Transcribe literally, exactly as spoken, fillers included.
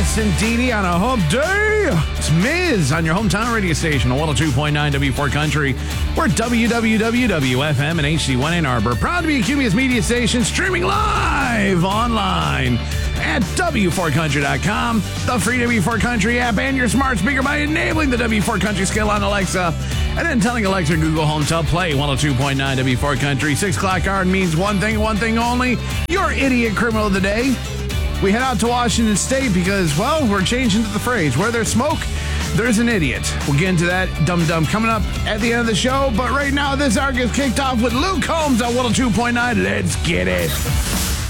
Yes, indeedy, on a hump day. It's Miz on your hometown radio station, one oh two point nine W four Country. We're W W W W F M and H D one Ann Arbor. Proud to be a Cumulus media station, streaming live online at W four country dot com, the free W four Country app, and your smart speaker by enabling the W four Country skill on Alexa, and then telling Alexa and Google Home to play one oh two point nine W four Country. Six o'clock hour means one thing, one thing only. Your idiot criminal of the day. We head out to Washington State because, well, we're changing to the phrase, where there's smoke, there's an idiot. We'll get into that dum-dum coming up at the end of the show. But right now, this hour gets kicked off with Luke Combs on one oh two point nine. Let's get it.